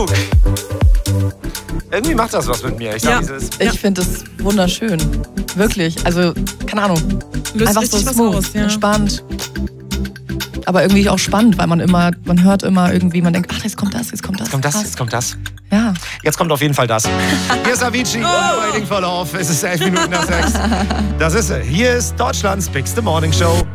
Irgendwie macht das was mit mir. Ich sag, Ich finde es wunderschön. Wirklich. Also, keine Ahnung. Löst einfach richtig so was smooth, aus, ja. entspannt. Aber irgendwie auch spannend, weil man hört immer irgendwie, man denkt, ach, jetzt kommt das. Jetzt kommt das. Ja. Jetzt kommt auf jeden Fall das. Hier ist Avicii und Waiting for Love. Es ist 11 Minuten nach 6. Das ist sie. Hier ist Deutschlands Bigste Morning Show.